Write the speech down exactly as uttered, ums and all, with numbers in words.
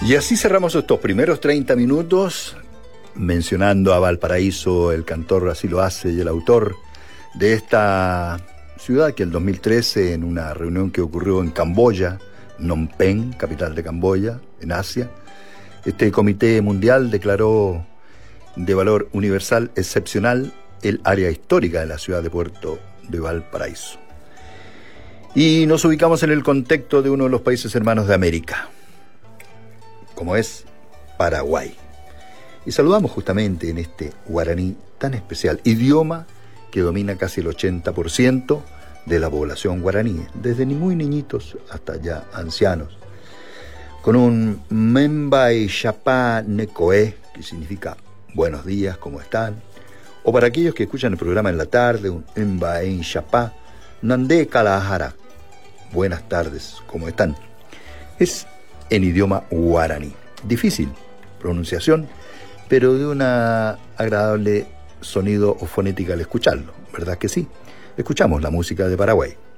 Y así cerramos estos primeros treinta minutos mencionando a Valparaíso, el cantor así lo hace y el autor de esta ciudad que en el dos mil trece, en una reunión que ocurrió en Camboya, Phnom Penh, capital de Camboya, en Asia, este comité mundial declaró de valor universal excepcional el área histórica de la ciudad de Puerto de Valparaíso. Y nos ubicamos en el contexto de uno de los países hermanos de América, como es Paraguay. Y saludamos justamente en este guaraní tan especial, idioma que domina casi el ochenta por ciento de la población guaraní, desde muy niñitos hasta ya ancianos, con un Membay Chapá Necoé, que significa buenos días, ¿cómo están? O para aquellos que escuchan el programa en la tarde, un Membay Chapá Nandé Kalahara, buenas tardes, ¿cómo están? Es en idioma guaraní, difícil pronunciación, pero de una agradable sonido o fonética al escucharlo, ¿verdad que sí? Escuchamos la música de Paraguay.